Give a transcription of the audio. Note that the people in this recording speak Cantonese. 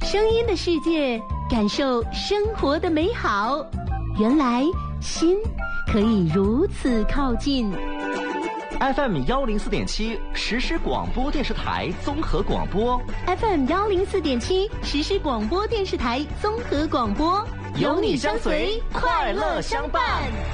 声音的世界，感受生活的美好。原来心可以如此靠近。 FM 104.7实时广播电视台综合广播。 FM 104.7实时广播电视台综合广播， 有你相随，快乐相伴。